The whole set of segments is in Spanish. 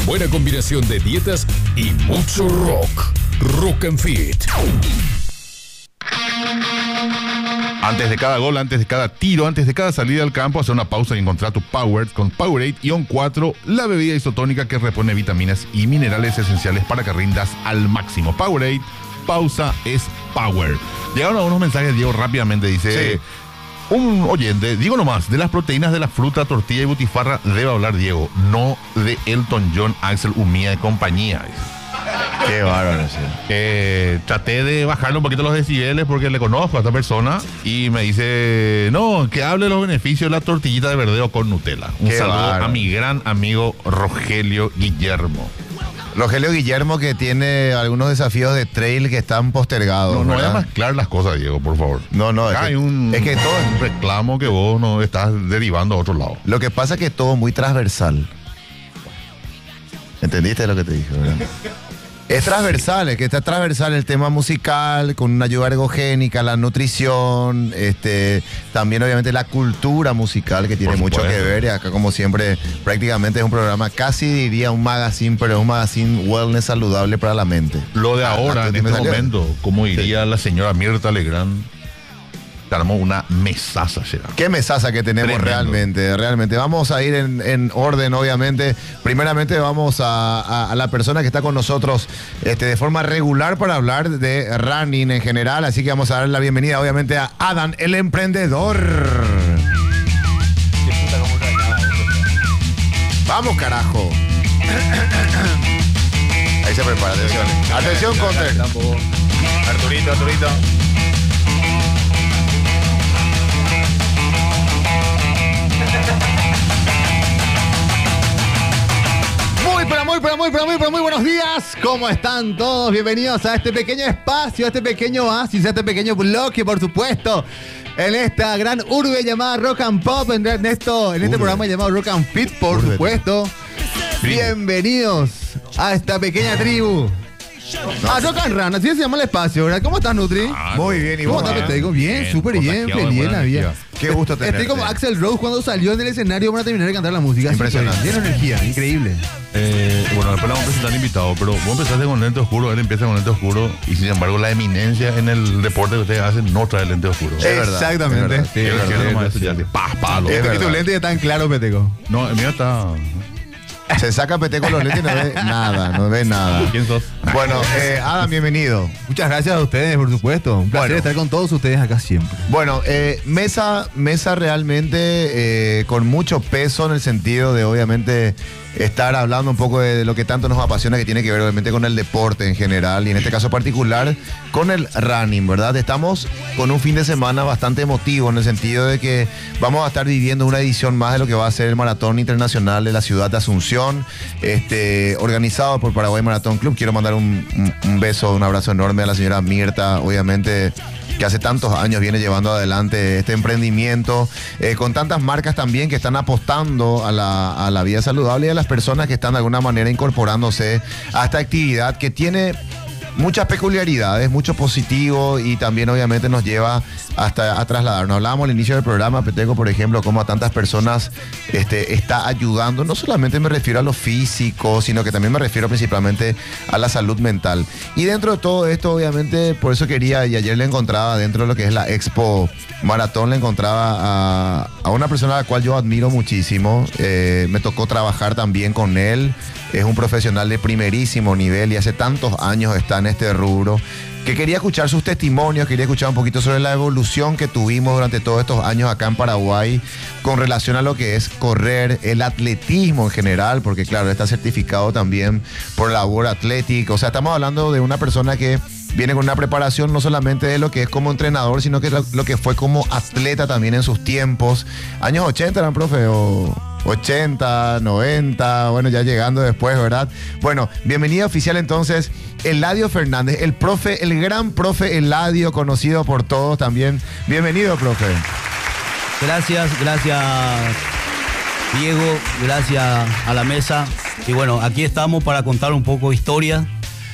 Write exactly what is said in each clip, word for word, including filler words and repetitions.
buena combinación de dietas y mucho rock. Rock and Fit. Antes de cada gol, antes de cada tiro, antes de cada salida al campo, hacer una pausa y encontrar tu Power con Powerade Ion cuatro, la bebida isotónica que repone vitaminas y minerales esenciales para que rindas al máximo. Powerade, pausa es power. Llegaron algunos mensajes, Diego, rápidamente, dice... Sí. Un oyente, digo nomás, de las proteínas de la fruta, tortilla y butifarra debe hablar Diego, no de Elton John, Axel Humía y compañía. Qué bárbaro, sí. Eh, traté de bajarle un poquito los decibeles porque le conozco a esta persona y me dice, no, que hable de los beneficios de la tortillita de verdeo con Nutella. Un Qué saludo bárbaro. a mi gran amigo Rogelio Guillermo. Rogelio Guillermo, que tiene algunos desafíos de trail que están postergados. No, no voy a ¿verdad? mezclar las cosas, Diego, por favor. No, no, es Acá que, hay un, es que todo, un reclamo que vos no estás derivando a otro lado. lo que pasa es que es todo muy transversal. ¿Entendiste lo que te dije, verdad? Es transversal, es que está transversal el tema musical, con una ayuda ergogénica, la nutrición, este, también obviamente la cultura musical que tiene Por mucho supuesto. que ver. Y acá, como siempre, prácticamente es un programa, casi diría un magazine, pero es un magazine wellness saludable para la mente. Lo de Ah, ahora, ah, en me este salió. momento, como diría la señora Mirta Legrand, tenemos una mesaza, será. Qué mesaza que tenemos. Tremendo. realmente, realmente. Vamos a ir en, en orden, obviamente. Primeramente vamos a, a- a la persona que está con nosotros este, de forma regular para hablar de running en general. Así que vamos a dar la bienvenida, obviamente, a Adam, el emprendedor. Vamos, carajo. Ahí se prepara, atención. Atención, Conter. Arturito, Arturito. Muy, pero muy, pero muy, pero muy, pero muy buenos días. ¿Cómo están todos? Bienvenidos a este pequeño espacio, a este pequeño oasis, a este pequeño bloque, por supuesto. En esta gran urbe llamada Rock and Pop, en, en esto, en este Urbe. programa llamado Rock and Fit, por Urbe. supuesto. Bienvenidos a esta pequeña tribu. A Rock and Run, así se llama el espacio, ¿verdad? ¿Cómo estás, Nutri? Ah, Muy bien, ¿y ¿Cómo vos? estás? Te digo bien, Bien, súper bien, contagiado de feliz en buena la vida. energía. Qué gusto tenerte. Estoy como Axel Rose cuando salió del escenario para terminar de cantar la música. Así Impresionante. estoy, lleno de energía, increíble. Eh, bueno, después le vamos a presentar invitado, pero vos empezaste con lente oscuro, él empieza con lente oscuro y sin embargo la eminencia en el deporte que ustedes hacen no trae lente oscuro. Es verdad, Exactamente. es verdad. Sí, El es verdad, cielo es nomás verdad. eso ya hace pa, pa, lo- Es Y tu verdad. lente ya está en claro, Peteco. No, el mío está... Se saca Pete con los lentes y no ve nada, no ve nada. ¿Quién sos? Bueno, eh, Adam, bienvenido. Muchas gracias a ustedes, por supuesto. Un placer Bueno. estar con todos ustedes acá siempre. Bueno, eh, mesa, mesa realmente eh, con mucho peso en el sentido de obviamente estar hablando un poco de, de lo que tanto nos apasiona, que tiene que ver obviamente con el deporte en general y en este caso particular con el running, ¿verdad? Estamos con un fin de semana bastante emotivo en el sentido de que vamos a estar viviendo una edición más de lo que va a ser el Maratón Internacional de la ciudad de Asunción, este, organizado por Paraguay Maratón Club. Quiero mandar un, un- un beso, un abrazo enorme a la señora Mirta, obviamente, que hace tantos años viene llevando adelante este emprendimiento, eh, con tantas marcas también que están apostando a la, a la vida saludable y a las personas que están de alguna manera incorporándose a esta actividad que tiene muchas peculiaridades, mucho positivo y también obviamente nos lleva hasta a trasladarnos. Hablábamos al inicio del programa, Peteco, por ejemplo, cómo a tantas personas este, está ayudando. No solamente me refiero a lo físico, sino que también me refiero principalmente a la salud mental. Y dentro de todo esto, obviamente, por eso quería, y ayer le encontraba dentro de lo que es la Expo Maratón, le encontraba a, a una persona a la cual yo admiro muchísimo. Eh, me tocó trabajar también con él. Es un profesional de primerísimo nivel y hace tantos años está en este rubro, que quería escuchar sus testimonios, quería escuchar un poquito sobre la evolución que tuvimos durante todos estos años acá en Paraguay con relación a lo que es correr, el atletismo en general, porque claro, está certificado también por la World Athletic. O sea, estamos hablando de una persona que viene con una preparación no solamente de lo que es como entrenador, sino que lo, lo que fue como atleta también en sus tiempos. Años ochenta, ¿eran, profe? O ochenta, noventa, bueno, ya llegando después, ¿verdad? Bueno, bienvenido oficial entonces, Eladio Fernández, el profe, el gran profe Eladio, conocido por todos también. Bienvenido, profe. Gracias, gracias Diego, gracias a la mesa. Y bueno, aquí estamos para contar un poco historia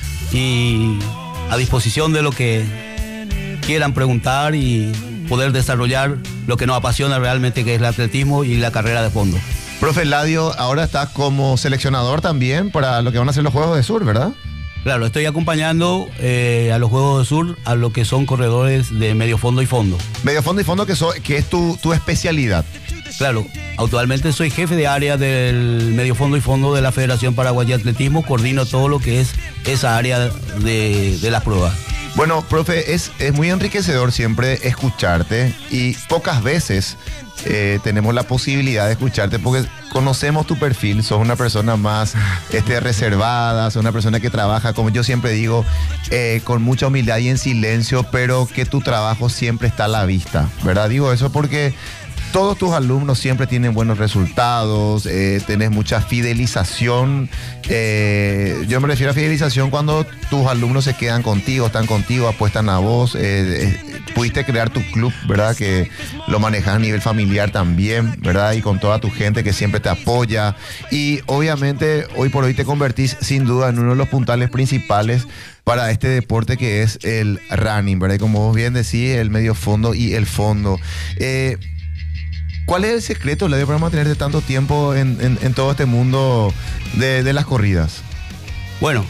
y a disposición de lo que quieran preguntar y poder desarrollar lo que nos apasiona realmente, que es el atletismo y la carrera de fondo. Profe Eladio, ahora estás como seleccionador también para lo que van a ser los Juegos de Sur, ¿verdad? Claro, estoy acompañando eh, a los Juegos de Sur a lo que son corredores de medio fondo y fondo. Medio fondo y fondo, que, so, que es tu, tu especialidad. Claro, actualmente soy jefe de área del medio fondo y fondo de la Federación Paraguaya de Atletismo, coordino todo lo que es esa área de, de las pruebas. Bueno, profe, es, es muy enriquecedor siempre escucharte y pocas veces eh, tenemos la posibilidad de escucharte porque conocemos tu perfil, sos una persona más este, reservada, sos una persona que trabaja, como yo siempre digo, eh, con mucha humildad y en silencio, pero que tu trabajo siempre está a la vista, ¿verdad? Digo eso porque todos tus alumnos siempre tienen buenos resultados, eh, tenés mucha fidelización. Eh, yo me refiero a fidelización cuando tus alumnos se quedan contigo, están contigo, apuestan a vos. Eh, eh, pudiste crear tu club, ¿verdad? Que lo manejas a nivel familiar también, ¿verdad? Y con toda tu gente que siempre te apoya. Y obviamente hoy por hoy te convertís sin duda en uno de los puntales principales para este deporte que es el running, ¿verdad? Y como vos bien decís, el medio fondo y el fondo. Eh, ¿Cuál es el secreto, Eladio, para mantenerte tanto tiempo en, en, en todo este mundo de, de las corridas? Bueno,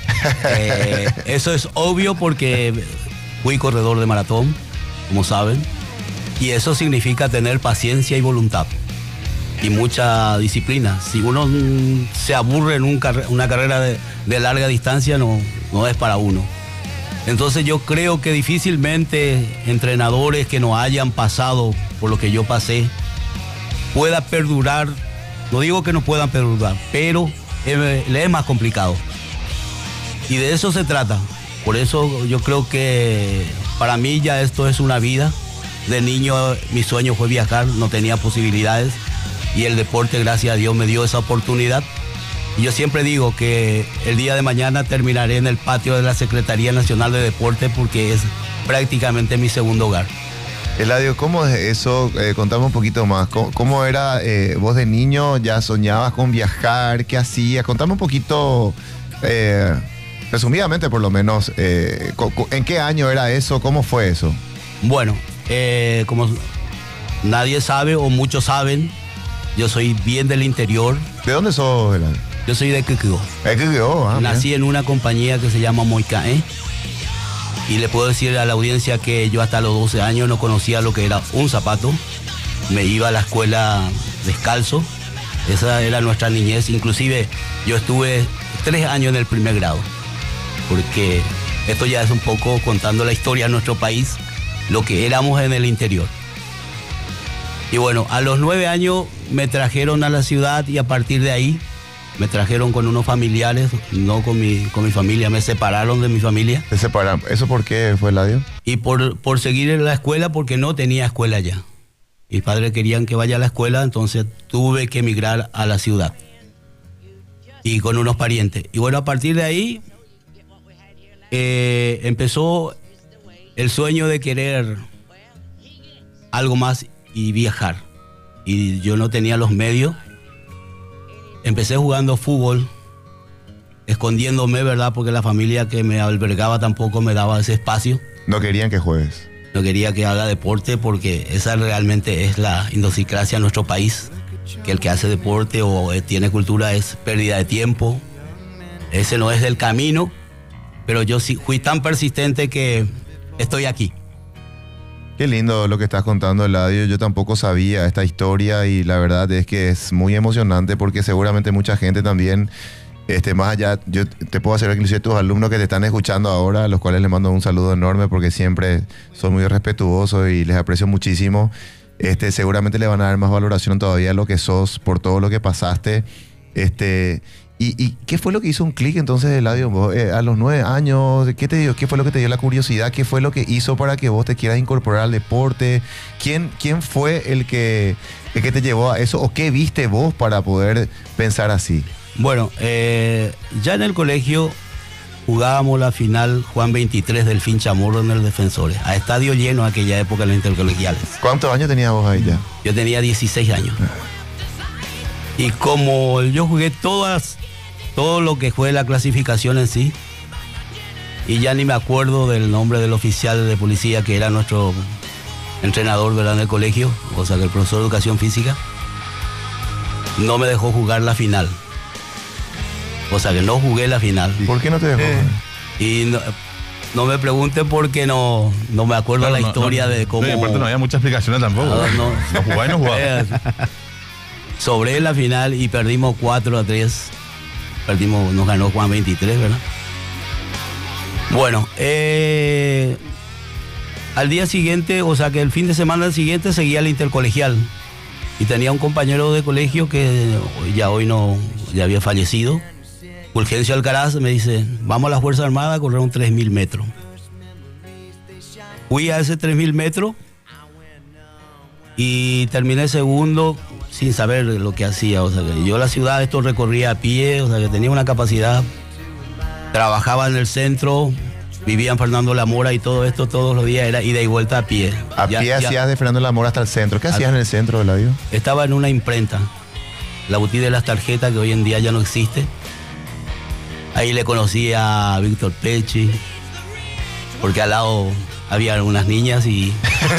eh, eso es obvio porque fui corredor de maratón, como saben, y eso significa tener paciencia y voluntad y mucha disciplina. Si uno mm, se aburre en un car- una carrera de, de larga distancia, no, no es para uno. Entonces yo creo que difícilmente entrenadores que no hayan pasado por lo que yo pasé pueda perdurar, no digo que no puedan perdurar, pero es, le es más complicado. Y de eso se trata. Por eso yo creo que para mí ya esto es una vida. De niño mi sueño fue viajar, no tenía posibilidades y el deporte, gracias a Dios, me dio esa oportunidad. Y yo siempre digo que el día de mañana terminaré en el patio de la Secretaría Nacional de Deporte porque es prácticamente mi segundo hogar. Eladio, ¿cómo es eso? Eh, contame un poquito más. ¿Cómo, cómo era eh, vos de niño? ¿Ya soñabas con viajar? ¿Qué hacías? Contame un poquito, eh, resumidamente por lo menos, eh, ¿en qué año era eso? ¿Cómo fue eso? Bueno, eh, como nadie sabe o muchos saben, yo soy bien del interior. ¿De dónde sos, Eladio? Yo soy de Quiquigó. ¿De Quiquigó? Ah, Nací en una compañía que se llama Moicaé. Y le puedo decir a la audiencia que yo hasta los doce años no conocía lo que era un zapato. Me iba a la escuela descalzo. Esa era nuestra niñez. Inclusive yo estuve tres años en el primer grado. Porque esto ya es un poco contando la historia de nuestro país, lo que éramos en el interior. Y bueno, a los nueve años me trajeron a la ciudad y a partir de ahí me trajeron con unos familiares, no con mi, con mi familia, me separaron de mi familia. ¿Te separaron? ¿Eso por qué fue, Eladio? Y por, por seguir en la escuela, porque no tenía escuela ya. Mis padres querían que vaya a la escuela, entonces tuve que emigrar a la ciudad. Y con unos parientes. Y bueno, a partir de ahí eh, empezó el sueño de querer algo más y viajar. Y yo no tenía los medios. Empecé jugando fútbol, escondiéndome, ¿verdad? Porque la familia que me albergaba tampoco me daba ese espacio. No querían que juegues. No quería que haga deporte porque esa realmente es la idiosincrasia en nuestro país. Que el que hace deporte o tiene cultura es pérdida de tiempo. Ese no es el camino, pero yo sí fui tan persistente que estoy aquí. Qué lindo lo que estás contando, Eladio. Yo tampoco sabía esta historia y la verdad es que es muy emocionante porque seguramente mucha gente también, este, más allá, yo te puedo hacer inclusive tus alumnos que te están escuchando ahora, a los cuales les mando un saludo enorme porque siempre son muy respetuosos y les aprecio muchísimo. Este, seguramente le van a dar más valoración todavía a lo que sos por todo lo que pasaste. Este, ¿Y, y qué fue lo que hizo un clic entonces, Eladio? Vos, eh, a los nueve años, ¿qué te dio? ¿Qué fue lo que te dio la curiosidad? ¿Qué fue lo que hizo para que vos te quieras incorporar al deporte? ¿Quién, quién fue el que, el que te llevó a eso? ¿O qué viste vos para poder pensar así? Bueno, eh, ya en el colegio jugábamos la final Juan veintitrés del Fin Chamorro en el Defensores, a estadio lleno en aquella época en los intercolegiales. ¿Cuántos años tenías vos ahí ya? Yo tenía dieciséis años. Y como yo jugué todas, todo lo que fue la clasificación en sí, y ya ni me acuerdo del nombre del oficial de policía que era nuestro entrenador, ¿verdad?, en el colegio, o sea que el profesor de educación física. no me dejó jugar la final. O sea que no jugué la final. ¿Por qué no te dejó? Eh. Y no, no me pregunten porque no, no me acuerdo Claro, la no, historia no, de cómo... No, y aparte no había muchas explicaciones tampoco. No, no. No jugaba y no jugaba. Eh, Sobre la final y perdimos cuatro a tres. Perdimos, nos ganó Juan veintitrés, ¿verdad? Bueno, eh, al día siguiente, o sea que el fin de semana siguiente seguía el intercolegial. Y tenía un compañero de colegio que ya hoy no, ya había fallecido. Fulgencio Alcaraz me dice, vamos a la Fuerza Armada a correr un tres mil metros. Fui a ese tres mil metros y terminé segundo sin saber lo que hacía. O sea, que yo la ciudad esto recorría a pie, o sea, que tenía una capacidad. Trabajaba en el centro, vivía en Fernando La Mora y todo esto todos los días era ida y vuelta a pie. A Ya- pie ya hacías de Fernando La Mora hasta el centro. ¿Qué hacías en el centro, Eladio? Estaba en una imprenta, la boutique de las tarjetas que hoy en día ya no existe. Ahí le conocí a Víctor Pecci, porque al lado había algunas niñas y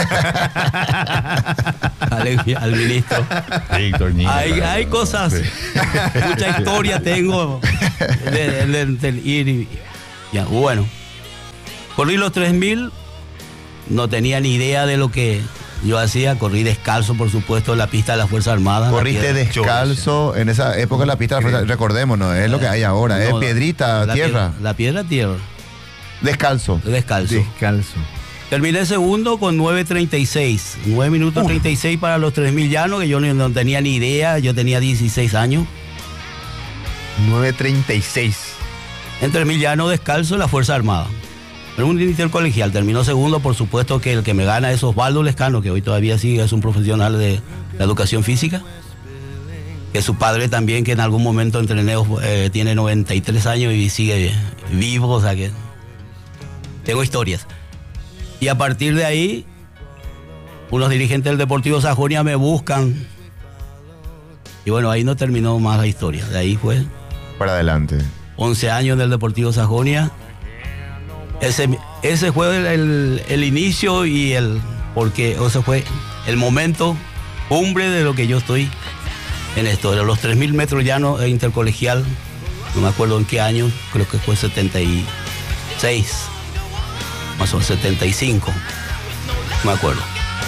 al, al ministro. Víctor, niño, Hay, claro. hay cosas, Sí. mucha historia tengo de, de- de- de ir y ya, bueno. Corrí los tres mil, no tenía ni idea de lo que yo hacía, corrí descalzo, por supuesto, en la pista de las Fuerzas Armadas. Corriste La piedra- descalzo en esa época la pista, recordémonos, es lo que hay ahora, es No, piedrita, la tierra, piedra- la piedra, tierra, descalzo. descalzo. Descalzo. Terminé segundo con nueve treinta y seis, nueve minutos treinta y seis para los tres mil llanos, que yo no, no tenía ni idea, yo tenía dieciséis años. nueve treinta y seis. En tres mil llanos descalzo en la Fuerza Armada. En un intercolegial terminó segundo, por supuesto que el que me gana es Osvaldo Lescano, que hoy todavía sigue, es un profesional de la educación física. Que su padre también, que en algún momento entrené, eh, tiene noventa y tres años y sigue vivo, o sea que tengo historias. Y a partir de ahí, unos dirigentes del Deportivo Sajonia me buscan. Y bueno, ahí no terminó más la historia. De ahí fue Para adelante. once años del Deportivo Sajonia. Ese, ese fue el, el- el inicio y el... Porque ese fue el momento cumbre de lo que yo estoy en esto. De los tres mil metros llanos e intercolegial, no me acuerdo en qué año, creo que fue setenta y seis, más o menos setenta y cinco, no me acuerdo.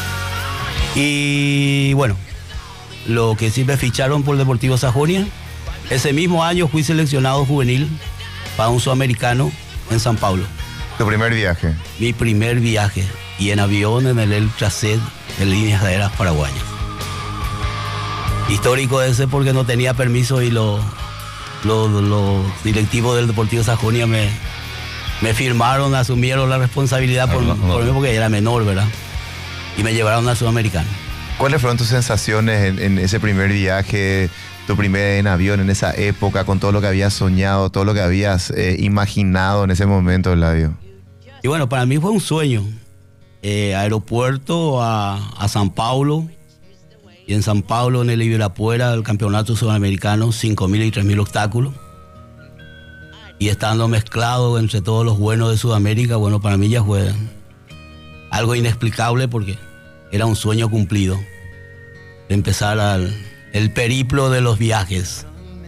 Y bueno, lo que sí me ficharon por el Deportivo Sajonia, ese mismo año fui seleccionado juvenil para un sudamericano en San Pablo. Tu primer viaje. Mi primer viaje y en avión en el El Tracet de líneas aéreas paraguayas. Histórico ese porque no tenía permiso y los lo, lo directivos del Deportivo Sajonia me, me firmaron, asumieron la responsabilidad por, Ah, no, no. por mí porque era menor, ¿verdad? Y me llevaron a Sudamericano. ¿Cuáles fueron tus sensaciones en, en ese primer viaje, tu primer en avión en esa época, con todo lo que habías soñado, todo lo que habías eh, imaginado en ese momento, Eladio? Y bueno, para mí fue un sueño. Eh, aeropuerto a, a San Paulo. Y en San Paulo, en el Ibirapuera, el campeonato sudamericano, cinco mil y tres mil obstáculos. Y estando mezclado entre todos los buenos de Sudamérica, bueno, para mí ya fue algo inexplicable porque era un sueño cumplido. De empezar al, el periplo de los viajes.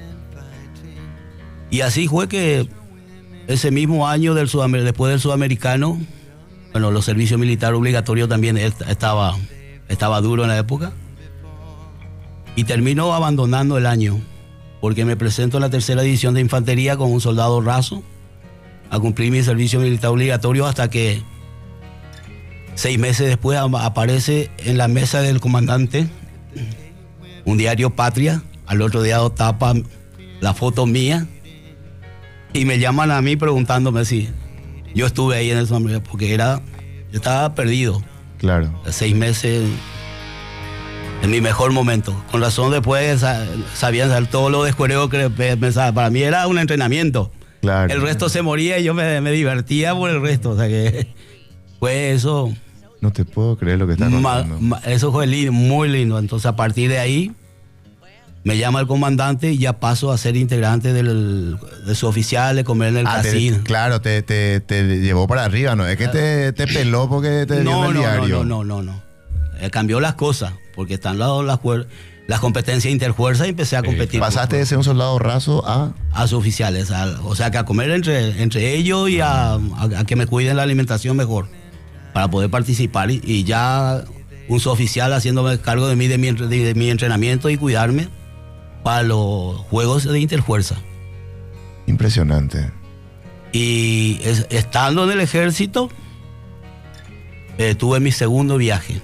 Y así fue que ese mismo año del Sudamer- después del sudamericano, bueno, los servicios militares obligatorios también est- estaba, estaba duro en la época. Y termino abandonando el año, porque me presento en la tercera división de infantería con un soldado raso a cumplir mi servicio militar obligatorio hasta que seis meses después am- aparece en la mesa del comandante un diario Patria, al otro día tapa la foto mía y me llaman a mí preguntándome si yo estuve ahí en el Sudamericano, porque era, yo estaba perdido, Claro. seis meses en mi mejor momento. Con razón después sa- sabían saber todo lo descuereo que pe- pensaba. Para mí era un entrenamiento. Claro. El resto se moría y yo me, me divertía por el resto. O sea que fue eso. No te puedo creer lo que estás Ma- contando. ma- eso fue lindo, muy lindo. Entonces a partir de ahí me llama el comandante y ya paso a ser integrante del, de su oficial, de comer en el Ah, te- casino. claro, te, te, te llevó para arriba, ¿no? Es que te, te peló porque te dio No, el no, diario. no, no, no, no, no. Eh, cambió las cosas, porque están las, las cuer- las competencias interfuerzas y empecé a competir. Pasaste de ser un soldado raso a... A suboficiales, a- o sea que a comer entre, entre ellos y a, a- a que me cuiden la alimentación mejor para poder participar y, y ya un suboficial haciéndome cargo de mí, de mi, entre- de, de mi entrenamiento y cuidarme para los juegos de interfuerza. Impresionante. Y es- estando en el ejército, eh, tuve mi segundo viaje.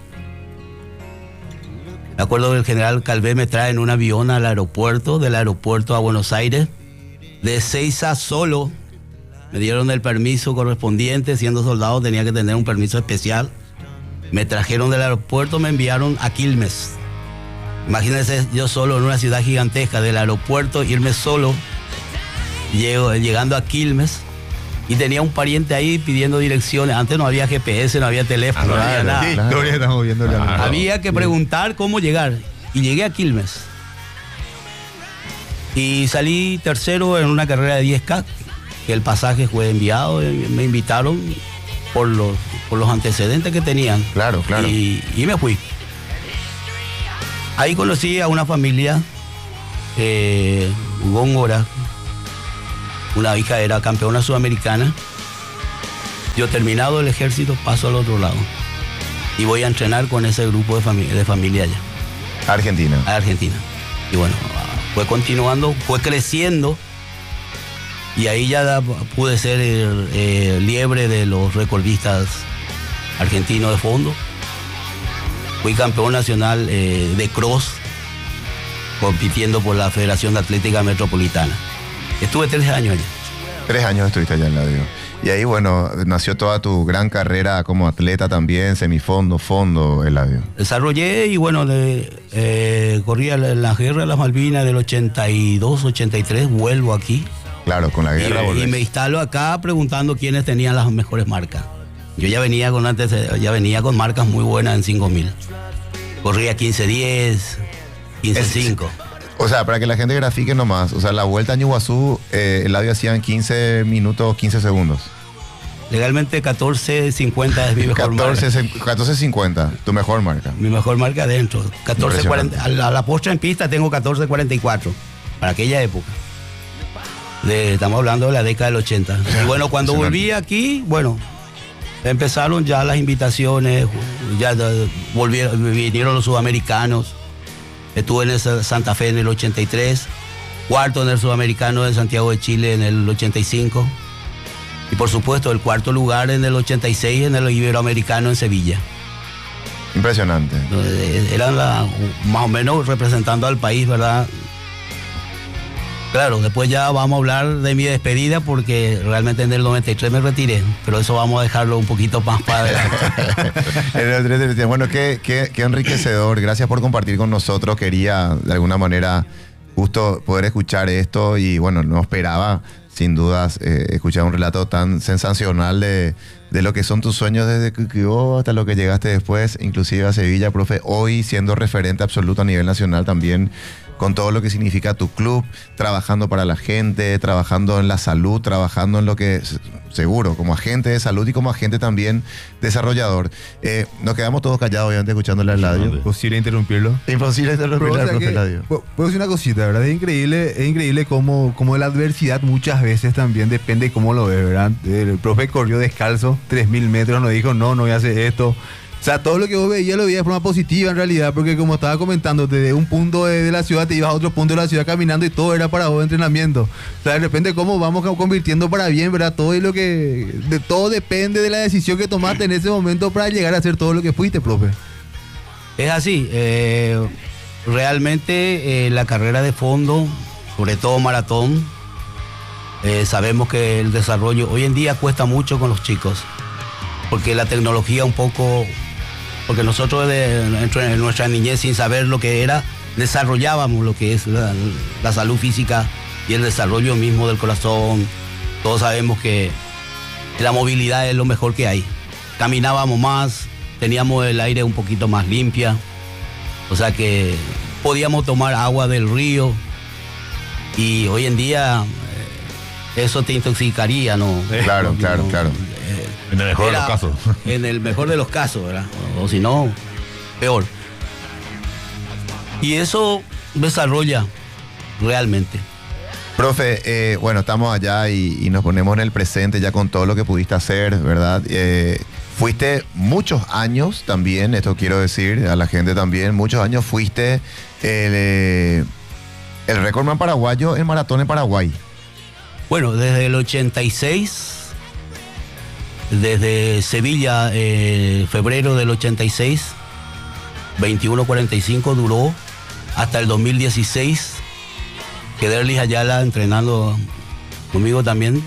Me acuerdo que el general Calvé me trae en un avión al aeropuerto, del aeropuerto a Buenos Aires, de Ezeiza solo. Me dieron el permiso correspondiente, siendo soldado tenía que tener un permiso especial. Me trajeron del aeropuerto, me enviaron a Quilmes. Imagínense yo solo en una ciudad gigantesca, del aeropuerto, irme solo, llego, llegando a Quilmes, y tenía un pariente ahí pidiendo direcciones. Antes no había G P S, no había teléfono, no había nada. ¿Qué historia estamos viendo? Claro. Había que preguntar cómo llegar. Y llegué a Quilmes. Y salí tercero en una carrera de diez K, que el pasaje fue enviado. y Me invitaron por los, por los antecedentes que tenían. Claro, claro. Y, y me fui. Ahí conocí a una familia, eh, Góngora. Una hija era campeona sudamericana. Yo terminado el ejército paso al otro lado. Y voy a entrenar con ese grupo de, fami- de familia allá, Argentina. a Argentina. Y bueno, fue continuando, fue creciendo. Y ahí ya da- pude ser el, eh, liebre de los recordistas argentinos de fondo. Fui campeón nacional eh, de cross, compitiendo por la Federación de Atlética Metropolitana. Estuve tres años allá. Tres años estuviste allá en la Eladio. Y ahí, bueno, nació toda tu gran carrera como atleta también, semifondo, fondo, Eladio. Desarrollé y bueno, de, eh, corrí en la, en la guerra de las Malvinas del ochenta y dos, ochenta y tres, vuelvo aquí. Claro, con la Y, guerra y volvés. me instalo acá preguntando quiénes tenían las mejores marcas. Yo ya venía con antes, ya venía con marcas muy buenas en cinco mil. Corría quince diez, quince cinco. O sea, para que la gente grafique nomás, o sea, la vuelta a Ñuguazú, eh, Eladio hacía en quince minutos, quince segundos. Legalmente catorce cincuenta es mi mejor catorce, marca. se- catorce cincuenta, tu mejor marca. Mi mejor marca adentro. catorce cuarenta. A la, a la postre en pista tengo catorce cuarenta y cuatro. Para aquella época. De- estamos hablando de la década del ochenta. Y bueno, cuando volví aquí, bueno, empezaron ya las invitaciones, ya de- volvieron, vinieron los sudamericanos. Estuve en el Santa Fe en el ochenta y tres, cuarto en el sudamericano de Santiago de Chile en el ochenta y cinco. Y por supuesto, el cuarto lugar en el ochenta y seis en el Iberoamericano en Sevilla. Impresionante. Eh, Eran la- más o menos representando al país, ¿verdad? Claro, después ya vamos a hablar de mi despedida porque realmente en el noventa y tres me retiré, pero eso vamos a dejarlo un poquito más para adelante. Bueno, qué, qué, qué enriquecedor. Gracias por compartir con nosotros. Quería, de alguna manera, justo poder escuchar esto y, bueno, no esperaba, sin dudas, eh, escuchar un relato tan sensacional de, de lo que son tus sueños desde Coquimbo hasta lo que llegaste después, inclusive a Sevilla, profe, hoy siendo referente absoluto a nivel nacional también, con todo lo que significa tu club, trabajando para la gente, trabajando en la salud, trabajando en lo que, seguro, como agente de salud y como agente también desarrollador. Eh, nos quedamos todos callados, obviamente, escuchándole al Eladio. ¿Posible interrumpirlo? Imposible interrumpir Pero, o al sea profe que, Eladio. pu- puedo decir una cosita, ¿verdad? Es increíble, es increíble cómo, cómo la adversidad muchas veces también depende de cómo lo ves, ¿verdad? El profe corrió descalzo, tres mil metros, no dijo, no, no voy a hacer esto. O sea, todo lo que vos veías lo veías de forma positiva en realidad, porque como estaba comentando, desde un punto de, de la ciudad te ibas a otro punto de la ciudad caminando y todo era para vos de entrenamiento. O sea, de repente cómo vamos convirtiendo para bien, ¿verdad? Todo y lo que, de todo depende de la decisión que tomaste en ese momento para llegar a hacer todo lo que fuiste, profe. Es así, eh, realmente eh, la carrera de fondo, sobre todo maratón, eh, sabemos que el desarrollo hoy en día cuesta mucho con los chicos, porque la tecnología un poco, porque nosotros de, en nuestra niñez sin saber lo que era, desarrollábamos lo que es la, la salud física y el desarrollo mismo del corazón. Todos sabemos que la movilidad es lo mejor que hay. Caminábamos más, teníamos el aire un poquito más limpia, o sea que podíamos tomar agua del río y hoy en día eh, eso te intoxicaría, ¿no? Claro, No, claro, no, claro. eh, En el mejor de era- los casos. En el mejor de los casos, ¿verdad? O, o si no, peor. Y eso desarrolla realmente. Profe, eh, bueno, estamos allá y, y nos ponemos en el presente ya con todo lo que pudiste hacer, ¿verdad? Eh, fuiste muchos años también, esto quiero decir a la gente también, muchos años fuiste el, eh, el récordman paraguayo en maratón en Paraguay. Bueno, desde el ochenta y seis, desde Sevilla, eh, febrero del ochenta y seis, veintiuno cuarenta y cinco duró hasta el dos mil dieciséis. Que Derlis Ayala entrenando conmigo también,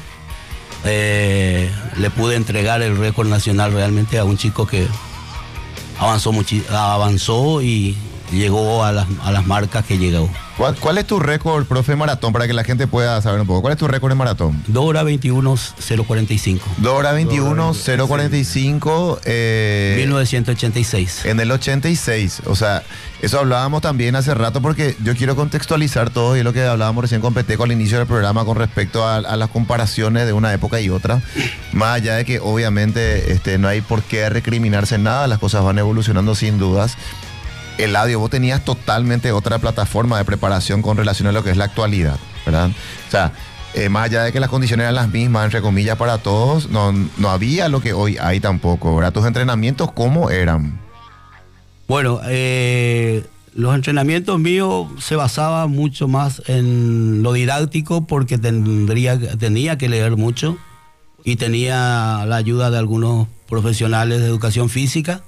eh, le pude entregar el récord nacional realmente a un chico que avanzó muchi- avanzó y llegó a las, a las marcas que llegó. ¿Cuál, ¿Cuál es tu récord, profe, maratón, para que la gente pueda saber un poco? ¿Cuál es tu récord en maratón? dos horas veintiuno cero cuarenta y cinco. dos horas veintiuno cero cuarenta y cinco. Eh, mil novecientos ochenta y seis. En el ochenta y seis, o sea, eso hablábamos también hace rato porque yo quiero contextualizar todo y es lo que hablábamos recién con Peteco al inicio del programa con respecto a, a las comparaciones de una época y otra. Más allá de que obviamente este, no hay por qué recriminarse en nada, las cosas van evolucionando sin dudas. Eladio, vos tenías totalmente otra plataforma de preparación con relación a lo que es la actualidad, ¿verdad? O sea, eh, más allá de que las condiciones eran las mismas, entre comillas, para todos, no, no había lo que hoy hay tampoco, ¿verdad? ¿Tus entrenamientos cómo eran? Bueno, eh, los entrenamientos míos se basaban mucho más en lo didáctico porque tendría, tenía que leer mucho y tenía la ayuda de algunos profesionales de educación física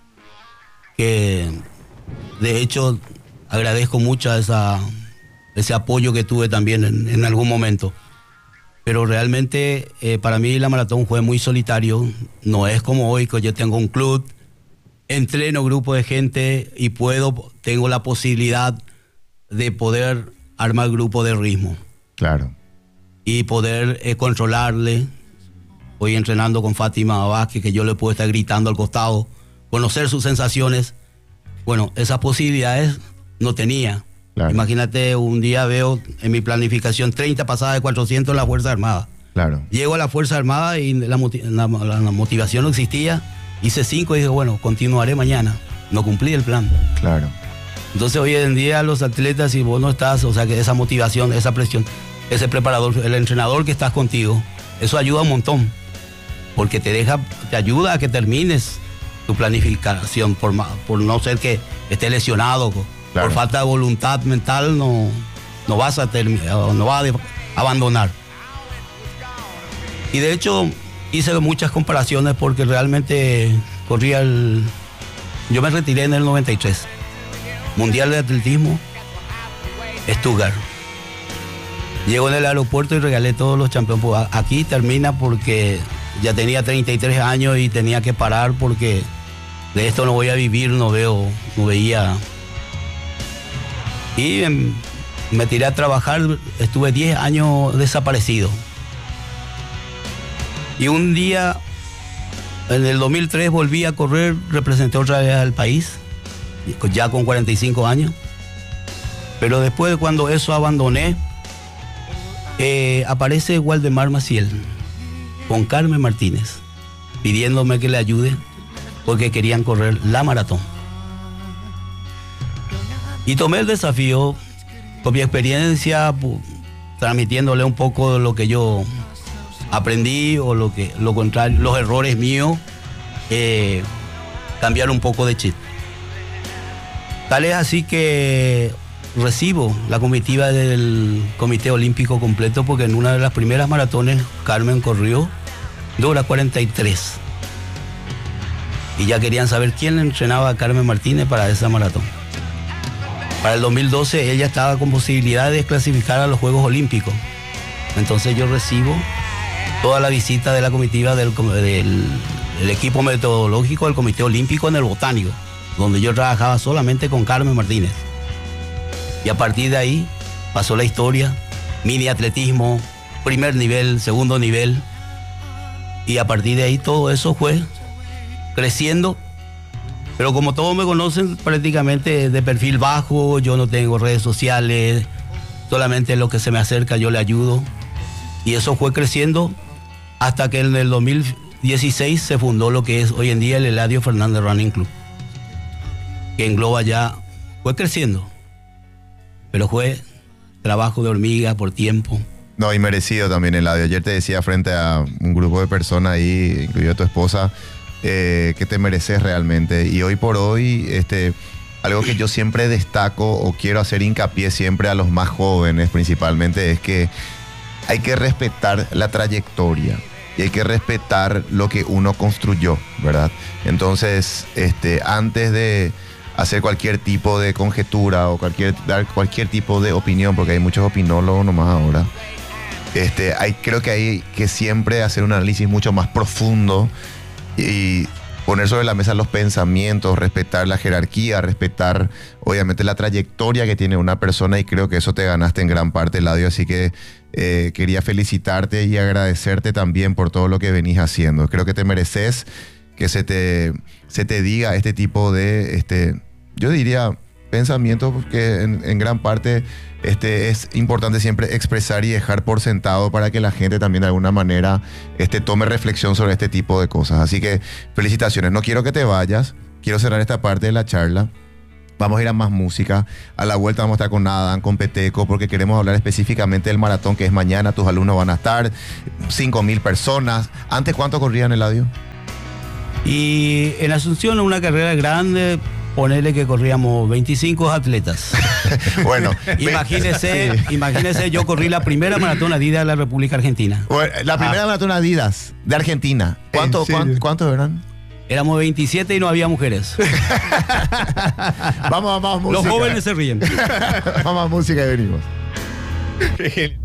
que de hecho agradezco mucho esa, ese apoyo que tuve también en, en algún momento. Pero realmente eh, para mí la maratón fue muy solitario, no es como hoy que yo tengo un club, entreno grupo de gente y puedo, tengo la posibilidad de poder armar grupo de ritmo. Claro. Y poder eh, controlarle. Hoy entrenando con Fátima Vázquez, que yo le puedo estar gritando al costado, conocer sus sensaciones. Bueno, esas posibilidades no tenía. Claro. Imagínate, un día veo en mi planificación treinta pasadas de cuatrocientos en la Fuerza Armada. Claro. Llego a la Fuerza Armada y la, la, la, la motivación no existía. Hice cinco y dije, bueno, continuaré mañana. No cumplí el plan. Claro. Entonces hoy en día los atletas, si vos no estás, o sea, que esa motivación, esa presión, ese preparador, el entrenador que estás contigo, eso ayuda un montón. Porque te deja, te ayuda a que termines tu planificación, por, por no ser que estés lesionado, claro. Por falta de voluntad mental, no, no vas a terminar, no vas a abandonar. Y de hecho hice muchas comparaciones porque realmente corría el... Yo me retiré en el noventa y tres. Mundial de Atletismo, Stuttgart. Llego en el aeropuerto y regalé todos los campeones. Aquí termina porque ya tenía treinta y tres años y tenía que parar porque de esto no voy a vivir, no veo, no veía. Y me tiré a trabajar, estuve diez años desaparecido. Y un día, en el dos mil tres, volví a correr, representé otra vez al país, ya con cuarenta y cinco años. Pero después de cuando eso abandoné, eh, aparece Waldemar Maciel con Carmen Martínez, pidiéndome que le ayude porque querían correr la maratón. Y tomé el desafío con mi experiencia, transmitiéndole un poco de lo que yo aprendí o lo que lo contrario, los errores míos, eh, cambiar un poco de chip. Tal es así que recibo la comitiva del Comité Olímpico completo porque en una de las primeras maratones Carmen corrió dos horas cuarenta y tres. Y ya querían saber quién entrenaba a Carmen Martínez para esa maratón. Para el dos mil doce ella estaba con posibilidad de clasificar a los Juegos Olímpicos. Entonces yo recibo toda la visita de la comitiva del, del, del equipo metodológico del Comité Olímpico en el Botánico, donde yo trabajaba solamente con Carmen Martínez. Y a partir de ahí pasó la historia, mini atletismo, primer nivel, segundo nivel. Y a partir de ahí todo eso fue creciendo. Pero como todos me conocen prácticamente de perfil bajo, yo no tengo redes sociales, solamente lo que se me acerca yo le ayudo. Y eso fue creciendo hasta que en el dos mil dieciséis se fundó lo que es hoy en día el Eladio Fernández Running Club, que engloba ya fue creciendo. Pero fue trabajo de hormiga por tiempo. No, y merecido también, Eladio. Ayer te decía frente a un grupo de personas ahí, incluido tu esposa, eh, que te mereces realmente. Y hoy por hoy, este, algo que yo siempre destaco o quiero hacer hincapié siempre a los más jóvenes principalmente es que hay que respetar la trayectoria y hay que respetar lo que uno construyó, ¿verdad? Entonces, este, antes de hacer cualquier tipo de conjetura o cualquier, dar cualquier tipo de opinión, porque hay muchos opinólogos nomás ahora, Este, hay, creo que hay que siempre hacer un análisis mucho más profundo y poner sobre la mesa los pensamientos, respetar la jerarquía, respetar obviamente la trayectoria que tiene una persona, y creo que eso te ganaste en gran parte, Eladio. Así que eh, quería felicitarte y agradecerte también por todo lo que venís haciendo. Creo que te mereces que se te, se te diga este tipo de, este, yo diría, pensamientos que en, en gran parte este, es importante siempre expresar y dejar por sentado para que la gente también de alguna manera este, tome reflexión sobre este tipo de cosas. Así que felicitaciones. No quiero que te vayas, quiero cerrar esta parte de la charla. Vamos a ir a más música. A la vuelta vamos a estar con Adán, con Peteco, porque queremos hablar específicamente del maratón que es mañana. Tus alumnos van a estar, cinco mil personas. ¿Antes cuánto corrían, Eladio? Y en Asunción, una carrera grande, ponerle que corríamos veinticinco atletas. Bueno, imagínese, sí. imagínese, yo corrí la primera maratón Adidas de la República Argentina. Bueno, la primera ah. maratón Adidas de Argentina. ¿Cuánto, ¿cuánto, ¿Cuántos eran? Éramos veintisiete y no había mujeres. Vamos a más música. Los jóvenes se ríen. Vamos a música y venimos.